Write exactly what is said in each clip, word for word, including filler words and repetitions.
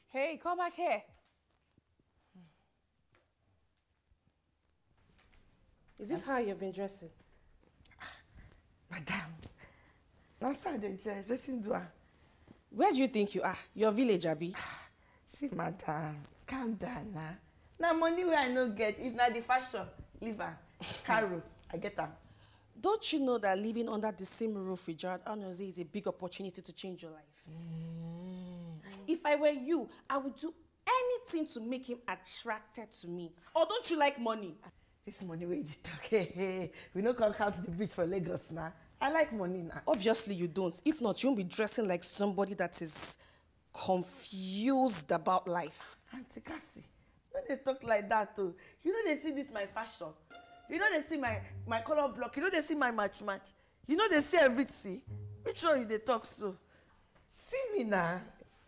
Hey, come back here. Is this how you've been dressing? Madam, that's why they dress. Listen to her. Where do you think you are? Your village, Abi? See, madam, calm down now. Now money where I no get, if not the fashion, leave her. Carol, I get her. Don't you know that living under the same roof with Gerard Anozie is a big opportunity to change your life? Mm. If I were you, I would do anything to make him attracted to me. Or don't you like money? This money where you talk, hey, hey, we no come count the bridge for Lagos now. I like money now. Obviously you don't. If not, you won't be dressing like somebody that is confused about life. Auntie Cassie, no they talk like that too. You know they see this my fashion. You know they see my my color block. You know they see my match match. You know they see everything. Which one you they talk so? See me now.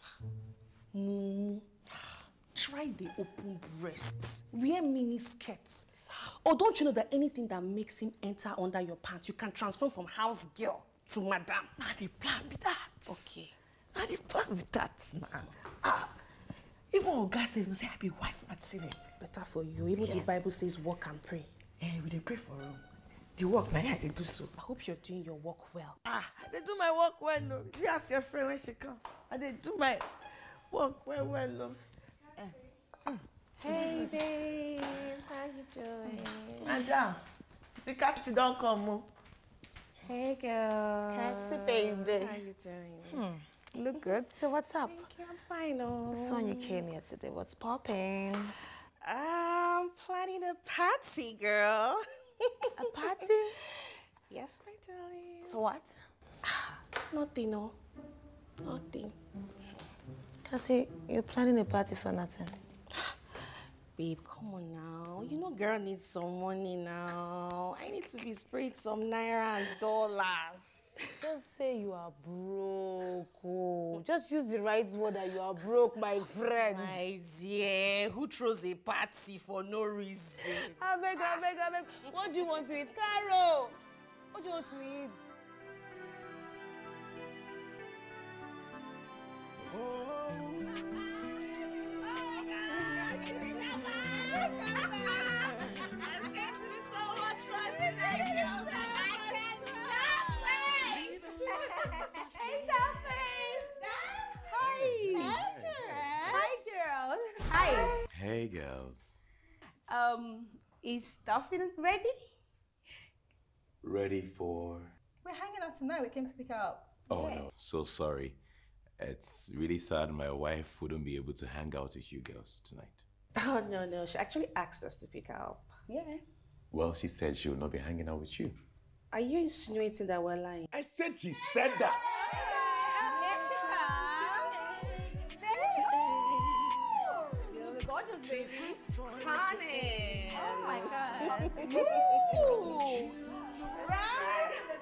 Mm. Try the open breasts. Wear mini skirts. Or don't you know that anything that makes him enter under your pants, you can transform from house girl to madam? Now the plan with that. Okay. Now the plan with that now. Ah. Even Oga says, you say I be wife material. Better for you. Even yes. The Bible says work and pray. Eh, we dey pray for room. The work, now they do so. I hope you're doing your work well. Ah, they do my work well, no. If you ask your friend when she come, and they do my work well, well, no. Eh. Mm. Hey, babes, how you doing? Madam, see Cassie don't come. Oh. Hey, girl. Cassie, baby. How you doing? Hmm. Look good. So what's up? Thank you, I'm fine. Oh. So when you came here today, what's popping? I'm planning a party, girl. A party? Yes, my darling. For what? Nothing, no. Nothing. Cassie, you're planning a party for nothing. Babe, come on now. You know girl needs some money now. I need to be sprayed some naira and dollars. Don't say you are broke. Oh. Just use the right word that you are broke, my friend. My dear, who throws a party for no reason? I beg, I beg, I beg. What do you want to eat? Caro! What do you want to eat? Oh. It's going to be so much fun tonight, girls. I cannot wait. Hey, Dolphin. Hi. Hi, Gerald. Hi. Hey, girls. Um, is Dolphin ready? Ready for? We're hanging out tonight. We came to pick her up. Oh no, so sorry. It's really sad my wife wouldn't be able to hang out with you girls tonight. Oh, no, no. She actually asked us to pick her up. Yeah. Well, she said she will not be hanging out with you. Are you insinuating that we're lying? I said she said that! Here she comes. You're the gorgeous baby. Tani. Oh my God.